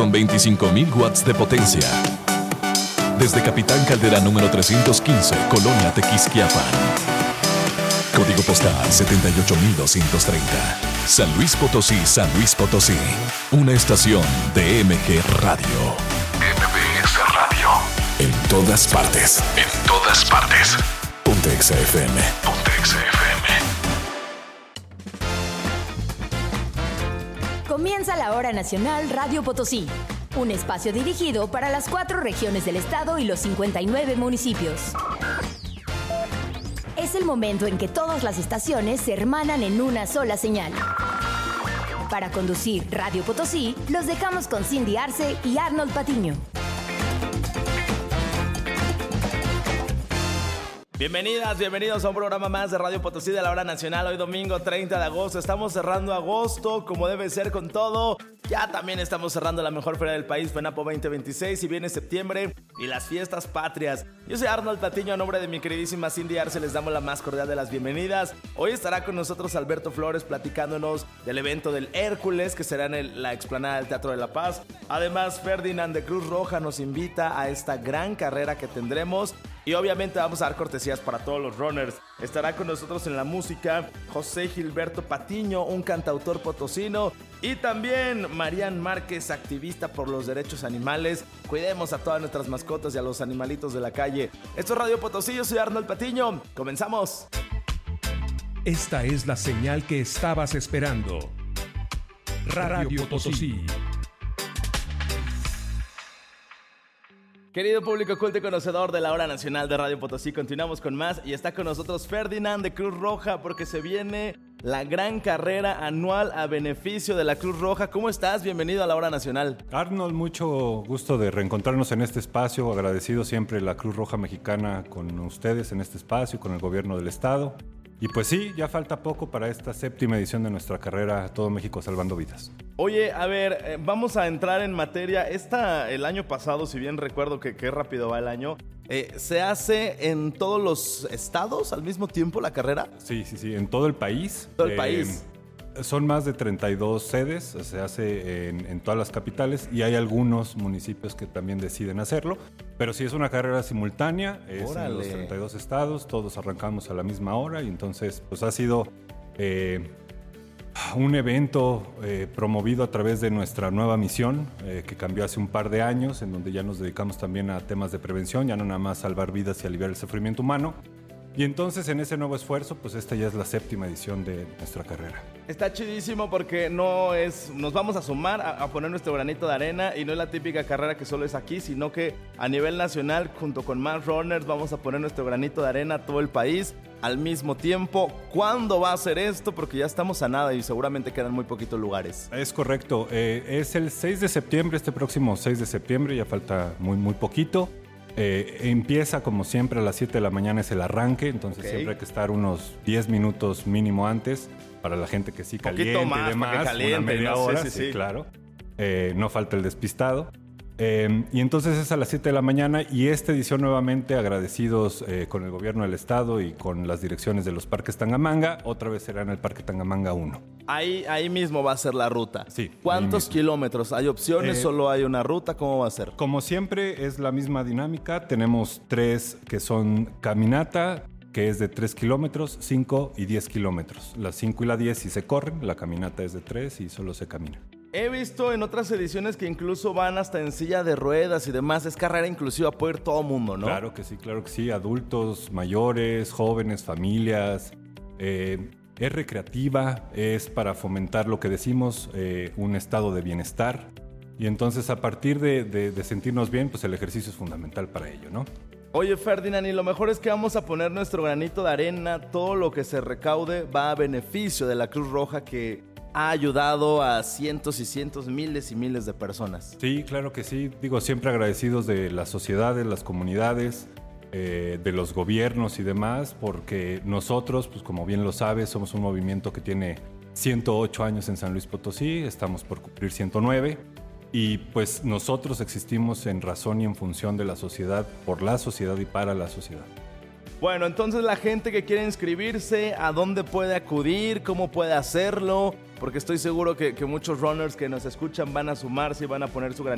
con 25,000 watts de potencia. Desde Capitán Caldera número 315, Colonia Tequisquiapan. Código postal 78230. San Luis Potosí, San Luis Potosí. Una estación de MG Radio. MBS Radio. En todas partes. En todas partes. Ponte Exa FM. Ponte Exa FM. Comienza la Hora Nacional Radio Potosí. Un espacio dirigido para las 4 regiones del estado y los 59 municipios. Es el momento en que todas las estaciones se hermanan en una sola señal. Para conducir Radio Potosí, los dejamos con Cindy Arce y Arnold Patiño. Bienvenidas, bienvenidos a un programa más de Radio Potosí de la Hora Nacional. Hoy domingo 30 de agosto, estamos cerrando agosto como debe ser con todo. Ya también estamos cerrando la mejor feria del país, FENAPO 2026, y viene septiembre y las fiestas patrias. Yo soy Arnold Patiño, a nombre de mi queridísima Cindy Arce les damos la más cordial de las bienvenidas. Hoy estará con nosotros Alberto Flores platicándonos del evento del Hércules, que será en la explanada del Teatro de la Paz. Además, Ferdinand de Cruz Roja nos invita a esta gran carrera que tendremos. Y obviamente vamos a dar cortesías para todos los runners. Estará con nosotros en la música José Gilberto Patiño, un cantautor potosino. Y también Marian Márquez, activista por los derechos animales. Cuidemos a todas nuestras mascotas y a los animalitos de la calle. Esto es Radio Potosí, yo soy Arnold Patiño. ¡Comenzamos! Esta es la señal que estabas esperando. Radio Potosí. Querido público culto y conocedor de la Hora Nacional de Radio Potosí, continuamos con más y está con nosotros Ferdinand de Cruz Roja porque se viene la gran carrera anual a beneficio de la Cruz Roja. ¿Cómo estás? Bienvenido a la Hora Nacional. Arnold, mucho gusto de reencontrarnos en este espacio, agradecido siempre la Cruz Roja Mexicana con ustedes en este espacio, con el gobierno del estado. Y pues sí, ya falta poco para esta 7ª edición de nuestra carrera Todo México Salvando Vidas. Oye, a ver, vamos a entrar en materia. El año pasado, si bien recuerdo que qué rápido va el año, ¿se hace en todos los estados al mismo tiempo la carrera? Sí, en todo el país. Todo el país. Son más de 32 sedes, se hace en todas las capitales y hay algunos municipios que también deciden hacerlo, pero sí es una carrera simultánea, es en los 32 estados, todos arrancamos a la misma hora y entonces pues ha sido un evento promovido a través de nuestra nueva misión que cambió hace un par de años, en donde ya nos dedicamos también a temas de prevención, ya no nada más salvar vidas y aliviar el sufrimiento humano. Y entonces en ese nuevo esfuerzo, pues esta ya es la 7ª edición de nuestra carrera. Está chidísimo porque nos vamos a sumar a poner nuestro granito de arena y no es la típica carrera que solo es aquí, sino que a nivel nacional, junto con más runners, vamos a poner nuestro granito de arena a todo el país al mismo tiempo. ¿Cuándo va a ser esto? Porque ya estamos a nada y seguramente quedan muy poquitos lugares. Es correcto, es el 6 de septiembre, este próximo 6 de septiembre, ya falta muy poquito. Empieza como siempre a las 7 de la mañana es el arranque, entonces siempre hay que estar unos 10 minutos mínimo antes para la gente que sí caliente más, y demás, caliente, una media hora, sí, claro. No falta el despistado. Y entonces es a las 7 de la mañana y esta edición nuevamente agradecidos con el gobierno del estado y con las direcciones de los parques Tangamanga, otra vez será en el Parque Tangamanga 1. Ahí mismo va a ser la ruta. Sí. ¿Cuántos kilómetros? ¿Hay opciones? ¿Solo hay una ruta? ¿Cómo va a ser? Como siempre es la misma dinámica, tenemos 3 que son caminata, que es de 3 kilómetros, 5 y 10 kilómetros. Las 5 y la 10 sí se corren, la caminata es de 3 y solo se camina. He visto en otras ediciones que incluso van hasta en silla de ruedas y demás. Es carrera inclusiva, puede ir todo mundo, ¿no? Claro que sí. Adultos, mayores, jóvenes, familias. Es recreativa, es para fomentar lo que decimos, un estado de bienestar. Y entonces a partir de sentirnos bien, pues el ejercicio es fundamental para ello, ¿no? Oye, Ferdinand, y lo mejor es que vamos a poner nuestro granito de arena. Todo lo que se recaude va a beneficio de la Cruz Roja, que ha ayudado a cientos y cientos, miles y miles de personas. Sí, claro que sí. Digo, siempre agradecidos de las sociedades, las comunidades, de los gobiernos y demás, porque nosotros, pues como bien lo sabes, somos un movimiento que tiene 108 años en San Luis Potosí, estamos por cumplir 109, y pues nosotros existimos en razón y en función de la sociedad, por la sociedad y para la sociedad. Bueno, entonces la gente que quiere inscribirse, ¿a dónde puede acudir? ¿Cómo puede hacerlo? Porque estoy seguro que muchos runners que nos escuchan van a sumarse y van a poner su granito